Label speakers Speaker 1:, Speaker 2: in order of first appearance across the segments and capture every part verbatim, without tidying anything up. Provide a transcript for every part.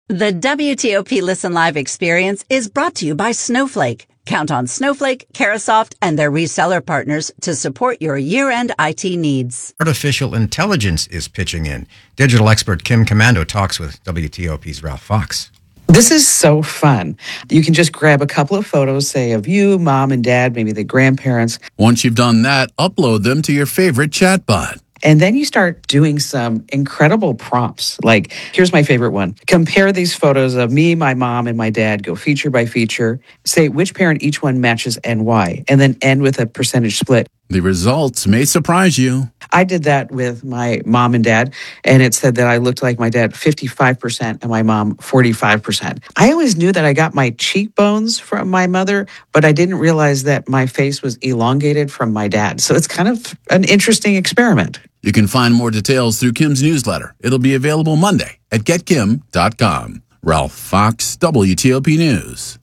Speaker 1: The W T O P Listen Live experience is brought to you by Snowflake. Count on Snowflake, Carasoft, and their reseller partners to support your year-end I T needs.
Speaker 2: Artificial intelligence is pitching in. Digital expert Kim Komando talks with W T O P's Ralph Fox.
Speaker 3: This is so fun. You can just grab a couple of photos, say, of you, mom and dad, maybe the grandparents.
Speaker 4: Once you've done that, upload them to your favorite chatbot.
Speaker 3: And then you start doing some incredible prompts. Like, here's my favorite one. Compare these photos of me, my mom, and my dad. Go feature by feature. Say which parent each one matches and why. And then end with a percentage split.
Speaker 4: The results may surprise you.
Speaker 3: I did that with my mom and dad, and it said that I looked like my dad fifty-five percent and my mom forty-five percent. I always knew that I got my cheekbones from my mother, but I didn't realize that my face was elongated from my dad. So it's kind of an interesting experiment.
Speaker 4: You can find more details through Kim's newsletter. It'll be available Monday at get kim dot com. Ralph Fox, W T O P News.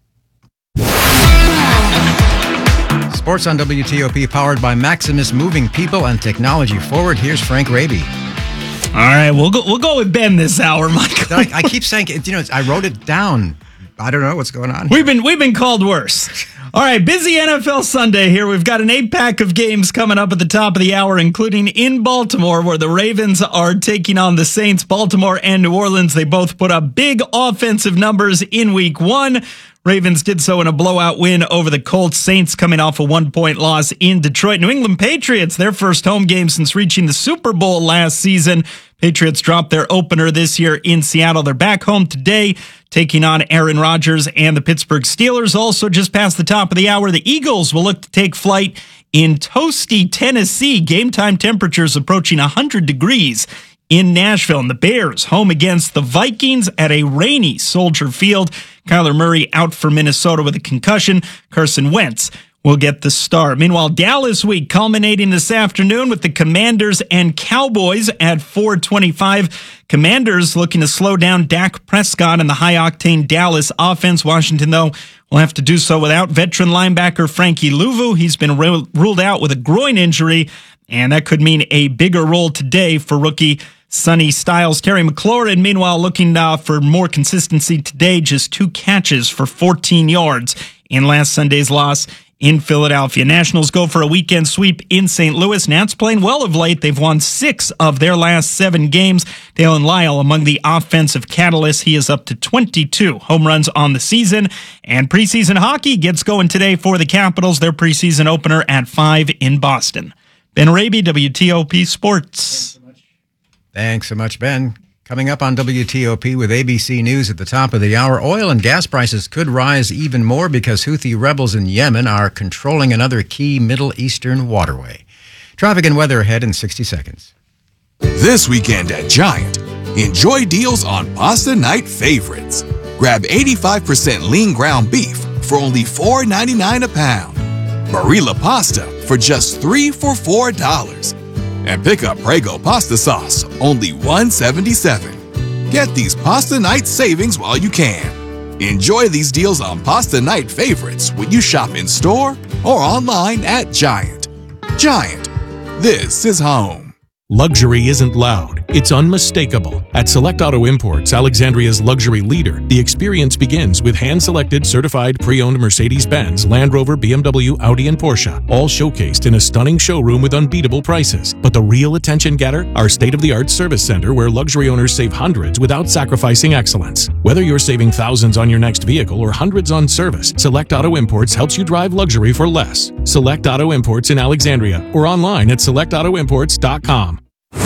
Speaker 2: Sports on W T O P, powered by Maximus, moving people and technology forward. Here's Frank Raby.
Speaker 5: All right, we'll go. We'll go with Ben this hour, Michael.
Speaker 2: I, I keep saying, you know, I wrote it down. I don't know what's going on here.
Speaker 5: We've been we've been called worse. All right, busy N F L Sunday here. We've got an eight-pack of games coming up at the top of the hour, including in Baltimore, where the Ravens are taking on the Saints. Baltimore and New Orleans, they both put up big offensive numbers in week one. Ravens did so in a blowout win over the Colts. Saints coming off a one-point loss in Detroit. New England Patriots, their first home game since reaching the Super Bowl last season. Patriots dropped their opener this year in Seattle. They're back home today, taking on Aaron Rodgers and the Pittsburgh Steelers. Also, just past the top of the hour, the Eagles will look to take flight in toasty Tennessee. Game time temperatures approaching one hundred degrees in Nashville. And the Bears home against the Vikings at a rainy Soldier Field. Kyler Murray out for Minnesota with a concussion. Carson Wentz will get the start. Meanwhile, Dallas week culminating this afternoon with the Commanders and Cowboys at four twenty-five. Commanders looking to slow down Dak Prescott and the high-octane Dallas offense. Washington, though, will have to do so without veteran linebacker Frankie Louvu. He's been re- ruled out with a groin injury, and that could mean a bigger role today for rookie Sonny Styles. Terry McLaurin, meanwhile, looking uh, for more consistency today. Just two catches for fourteen yards in last Sunday's loss in Philadelphia. Nationals go for a weekend sweep in Saint Louis. Nats playing well of late. They've won six of their last seven games. Dalen Lyle among the offensive catalysts. He is up to twenty-two home runs on the season. And preseason hockey gets going today for the Capitals. Their preseason opener at five in Boston. Ben Raby, W T O P Sports.
Speaker 2: Thanks so much, Ben. Coming up on W T O P with A B C News at the top of the hour, oil and gas prices could rise even more because Houthi rebels in Yemen are controlling another key Middle Eastern waterway. Traffic and weather ahead in sixty seconds.
Speaker 6: This weekend at Giant, enjoy deals on pasta night favorites. Grab eighty-five percent lean ground beef for only four ninety-nine a pound. Barilla pasta for just three for four dollars. And pick up Prego pasta sauce, only one seventy-seven. Get these pasta night savings while you can. Enjoy these deals on pasta night favorites when you shop in store or online at Giant. Giant, this is home.
Speaker 7: Luxury isn't loud, it's unmistakable. At Select Auto Imports, Alexandria's luxury leader, the experience begins with hand-selected, certified, pre-owned Mercedes-Benz, Land Rover, B M W, Audi, and Porsche, all showcased in a stunning showroom with unbeatable prices. But the real attention getter? Our state-of-the-art service center where luxury owners save hundreds without sacrificing excellence. Whether you're saving thousands on your next vehicle or hundreds on service, Select Auto Imports helps you drive luxury for less. Select Auto Imports in Alexandria or online at select auto imports dot com.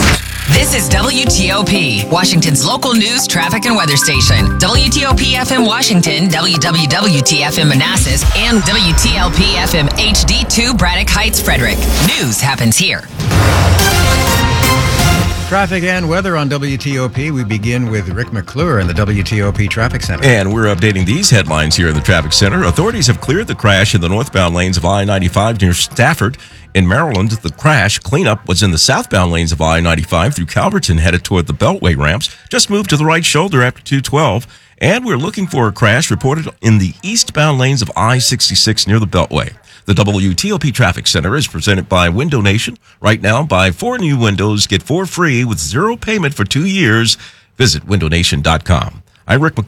Speaker 8: This is W T O P, Washington's local news, traffic, and weather station. W T O P F M Washington, W W W T F M Manassas, and W T L P F M H D two Braddock Heights, Frederick. News happens here.
Speaker 2: Traffic and weather on W T O P. We begin with Rick McClure in the W T O P Traffic Center.
Speaker 9: And we're updating these headlines here in the Traffic Center. Authorities have cleared the crash in the northbound lanes of I ninety-five near Stafford. In Maryland, the crash cleanup was in the southbound lanes of I ninety-five through Calverton, headed toward the Beltway ramps. Just moved to the right shoulder after two twelve. And we're looking for a crash reported in the eastbound lanes of I sixty-six near the Beltway. The W T O P Traffic Center is presented by Window Nation. Right now, buy four new windows, get four free with zero payment for two years. Visit window nation dot com. I'm Rick McClure.